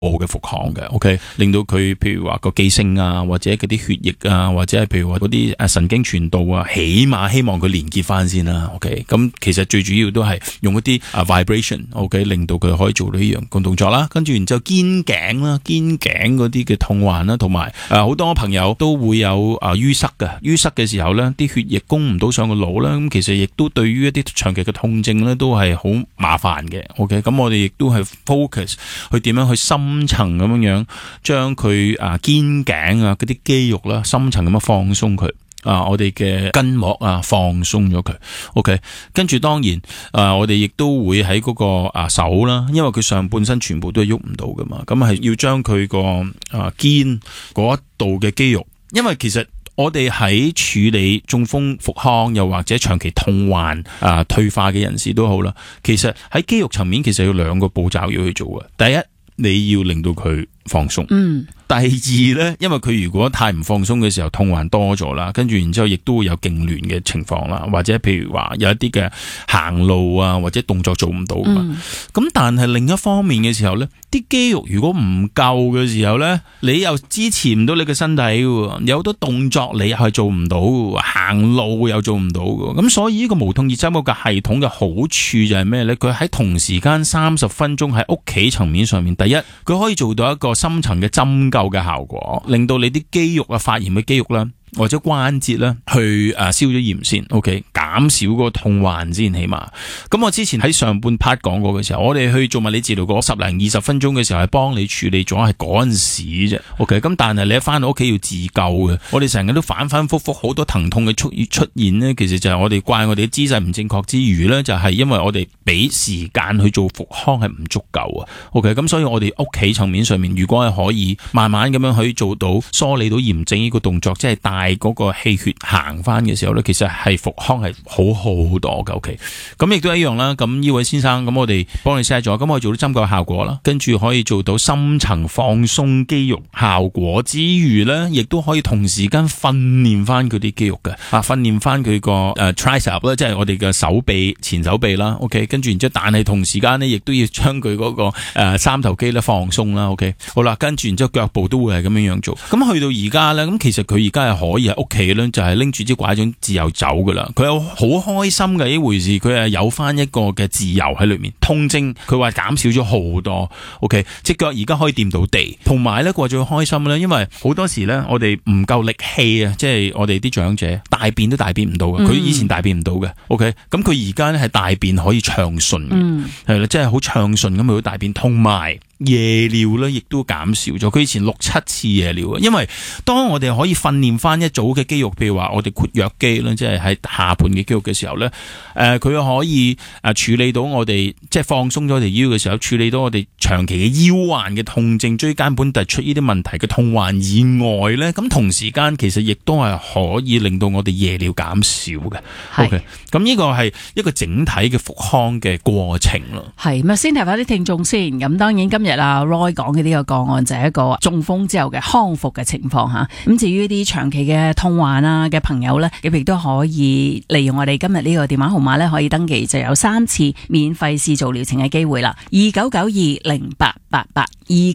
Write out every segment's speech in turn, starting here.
嘅復康嘅 ，OK， 令到佢譬如話個記性啊，或者嗰啲血液啊，或者係譬如話嗰啲神經傳導啊，起碼希望佢連結翻先啦 ，OK， 咁其實最主要都係用一啲vibration，OK， 令到佢可以做到呢樣個動作啦，跟住然之後肩頸啦，肩頸嗰啲嘅痛患啦，同埋好多朋友都會有淤塞嘅時候咧，啲血液供唔到上個腦啦，咁其實亦都對於一啲長期嘅痛症咧都係好麻煩嘅 ，OK， 咁我哋亦都係 focus 去點樣去深層咁樣將佢肩頸啊嗰啲肌肉啦深層咁樣放鬆佢。我哋嘅筋膜放鬆咗佢 ，OK， 跟住當然我哋亦都會喺嗰個手啦，因為佢上半身全部都係喐唔到噶嘛，咁係要將佢個肩嗰度嘅肌肉，因為其實我哋喺處理中風復康又或者長期痛患退化嘅人士都好啦，其實喺肌肉層面其實有兩個步驟要去做嘅，第一你要令到佢放鬆。第二咧，因為佢如果太唔放鬆嘅時候，痛患多咗啦，跟住然之後亦都會有痙攣嘅情況啦，或者譬如話有一啲嘅行路啊，或者動作做唔到噶嘛。咁但係另一方面嘅時候咧，啲肌肉如果唔夠嘅時候咧，你又支持唔到你嘅身體嘅，有好多動作你係做唔到，行路又做唔到嘅。咁所以呢個無痛熱針嘅系統嘅好處就係咩咧？佢喺同時間30分鐘喺屋企層面上面，第一佢可以做到一個深層嘅針灸嘅效果，令到你啲肌肉發炎嘅肌肉啦，或者關節咧去消咗炎先 ，OK， 減少個痛患先起碼。咁我之前喺上半 part 講過嘅時候，我哋去做物理治療嗰10零20分鐘嘅時候係幫你處理咗係嗰陣時啫 ，OK。咁但係你一翻到屋企要自救嘅，我哋成日都反反复复好多疼痛嘅出現呢，其實就係我哋怪我哋嘅姿勢唔正確之餘呢，就係因為我哋俾時間去做復康係唔足夠啊 ，OK。咁所以我哋屋企層面上面，如果係可以慢慢咁樣可以做到梳理到炎症呢個動作，即係帶嗰個氣血行翻嘅時候咧，其實係復康係好好多嘅 ，OK。咁亦都一樣啦。咁呢位先生，咁我哋幫你 set 咗，咁我哋做到針灸效果啦，跟住可以做到深層放鬆肌肉效果之餘咧，亦都可以同時間訓練翻佢啲肌肉嘅，訓練翻佢個tricep 啦，即係我哋嘅手臂前手臂啦 ，OK。跟住然之後，但係同時間咧，亦都要將佢嗰個三頭肌咧放鬆啦 ，OK。好啦，跟住然之後腳步都會係咁樣做。咁去到而家咧，咁其實佢而家係可以喺屋企咧，就係拎住支拐杖自由走噶啦。佢有好開心嘅呢回事，佢係有翻一個嘅自由喺裏面。痛症佢話減少咗好多 ，OK。隻腳而家可以掂到地，同埋咧佢話最開心咧，因為好多時咧我哋唔夠力氣啊，即係我哋啲長者大便都大便唔到嘅，佢以前大便唔到嘅 ，OK。咁佢而家咧係大便可以暢順嘅，係啦，即係好暢順咁去大便，同埋夜尿咧，亦都減少咗。佢以前6-7次夜尿啊，因為當我哋可以訓練翻一組嘅肌肉，譬如話我哋括約肌咧，即係喺下盤嘅肌肉嘅時候咧，佢可以處理到我哋即係放鬆咗條腰嘅時候，處理到我哋長期嘅腰患嘅痛症、椎間盤突出呢啲問題嘅痛患以外咧，咁同時間其實亦都係可以令到我哋夜尿減少嘅。OK， 咁呢個係一個整體嘅復康嘅過程咯。 係咪先提翻啲聽眾先？咁當然今日Roy 講嘅呢個個案就係一個中風之後嘅康復嘅情況吓。咁至於啲長期嘅痛患嘅朋友咧，亦都可以利用我哋今日呢個電話號碼咧，可以登記就有3次免費試做療程嘅機會啦。29920888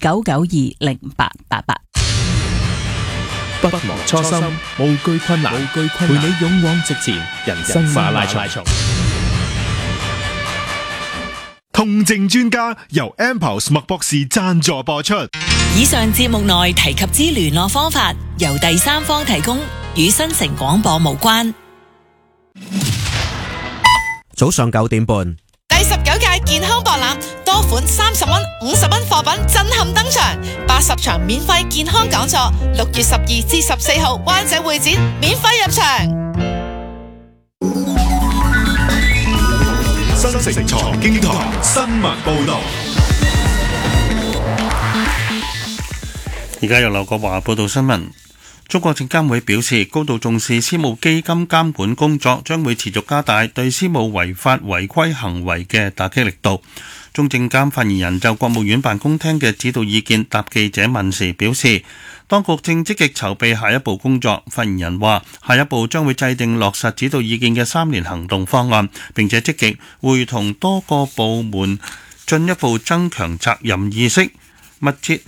29920888。 不忘初心，無懼困難，陪你勇往直前，人生馬拉松。 痛症專家由 Ampulse 麥博士贊助播出。 以上節目內提及之聯絡方法由第三方提供，與新城廣播無關。 早上9點半， 第19屆健康博覽，多款30蚊、50蚊貨品震撼登場，80場免費健康講座，6月12至14號灣仔會展免費入場。 新城財經台新聞報道。 而家由劉國華報道新聞。中國證監會表示，高度重視私募基金監管工作，將會持續加大對私募違法違規行為嘅打擊力度。中證監發言人就國務院辦公廳嘅指導意見答記者問時表示，當局正積極籌備下一步工作。發言人話，下一步將會制定落實指導意見嘅3年行動方案，並且積極會同多個部門進一步增強責任意識。 密切